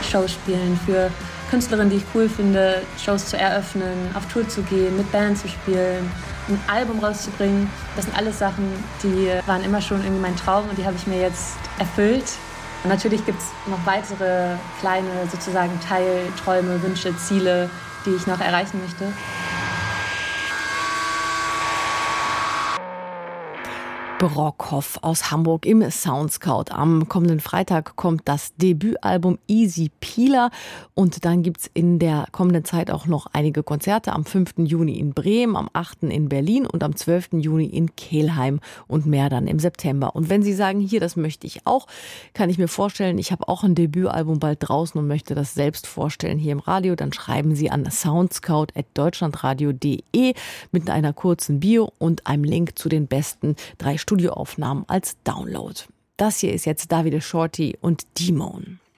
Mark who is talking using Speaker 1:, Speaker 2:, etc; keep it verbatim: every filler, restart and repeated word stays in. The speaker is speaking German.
Speaker 1: Shows spielen, für Künstlerinnen, die ich cool finde, Shows zu eröffnen, auf Tour zu gehen, mit Band zu spielen, ein Album rauszubringen. Das sind alles Sachen, die waren immer schon irgendwie mein Traum und die habe ich mir jetzt erfüllt. Und natürlich gibt es noch weitere kleine sozusagen Teilträume, Wünsche, Ziele, die ich noch erreichen möchte.
Speaker 2: Brockhoff aus Hamburg im Soundscout. Am kommenden Freitag kommt das Debütalbum Easy Peeler und dann gibt's in der kommenden Zeit auch noch einige Konzerte. Am fünften Juni in Bremen, am achten in Berlin und am zwölften Juni in Kelheim und mehr dann im September. Und wenn Sie sagen, hier, das möchte ich auch, kann ich mir vorstellen, ich habe auch ein Debütalbum bald draußen und möchte das selbst vorstellen hier im Radio, dann schreiben Sie an soundscout at deutschlandradio punkt de mit einer kurzen Bio und einem Link zu den besten drei Studioaufnahmen als Download. Das hier ist jetzt Davide Shorty und D-Moan.